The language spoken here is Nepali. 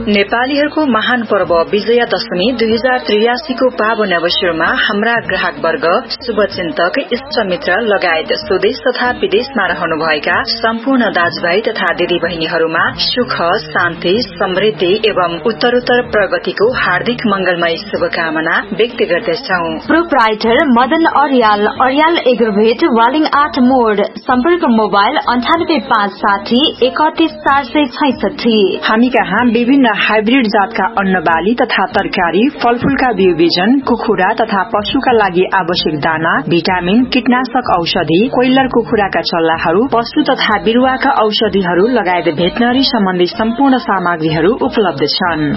नेपालीहरूको महान पर्व विजयादशमी 2083 को पावन अवसरमा हाम्रा ग्राहक वर्ग, शुभचिन्तक, इष्टमित्र लगायत स्वदेश तथा विदेशमा रहनुभएका सम्पूर्ण दाजुभाइ तथा दिदीबहिनीहरूमा सुख, शान्ति, समृद्धि एवं उत्तरोत्तर प्रगतिको हार्दिक मंगलमय शुभकामना व्यक्त गर्दछौ। प्रोप्राइटर मदन अर्याल एग्रोभेट वालिङ 8 मोड। सम्पर्क मोबाइल 98560 31466। हामी कहाँ विभिन्न हाइब्रिड जातका अन्न बाली तथा तरकारी, फलफूलका बिउ बिजन, कुखुरा तथा पशुका लागि आवश्यक दाना, भिटामिन, कीटनाशक औषधि, कोइलर कुखुराका चल्लाहरू, पशु तथा बिरुवाका औषधिहरू लगायत भेटनरी सम्बन्धी सम्पूर्ण सामग्रीहरू उपलब्ध छन्।